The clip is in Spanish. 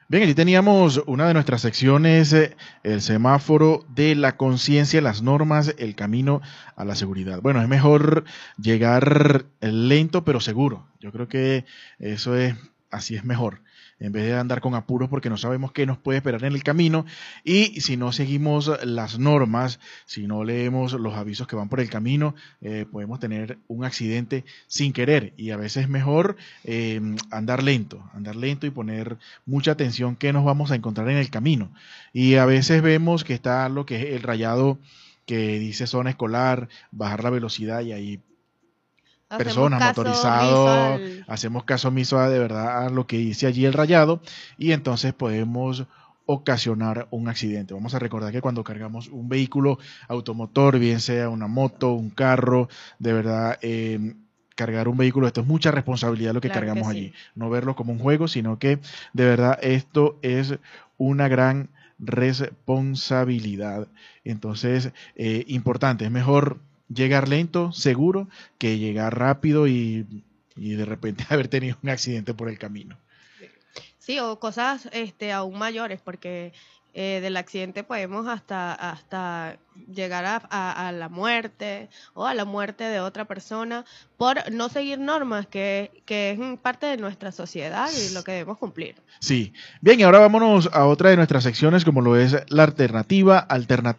Bien, allí teníamos una de nuestras secciones, el semáforo de la conciencia, las normas, el camino a la seguridad. Bueno, es mejor llegar lento pero seguro. Yo creo que eso es, así es mejor. En vez de andar con apuros porque no sabemos qué nos puede esperar en el camino y si no seguimos las normas, si no leemos los avisos que van por el camino, podemos tener un accidente sin querer y a veces es mejor andar lento y poner mucha atención qué nos vamos a encontrar en el camino. Y a veces vemos que está lo que es el rayado que dice zona escolar, bajar la velocidad y ahí Hacemos personas caso omiso motorizados, al... hacemos caso omiso a de verdad a lo que dice allí el rayado y entonces podemos ocasionar un accidente. Vamos a recordar que cuando cargamos un vehículo automotor, bien sea una moto, un carro, de verdad, cargar un vehículo, esto es mucha responsabilidad lo que Claro que cargamos sí. allí. No verlo como un juego, sino que de verdad esto es una gran responsabilidad. Entonces, importante, es mejor llegar lento, seguro, que llegar rápido y de repente haber tenido un accidente por el camino. Sí, o cosas aún mayores, porque del accidente podemos hasta llegar a la muerte o a la muerte de otra persona por no seguir normas que es parte de nuestra sociedad y lo que debemos cumplir. Sí. Bien, y ahora vámonos a otra de nuestras secciones, como lo es la alternativa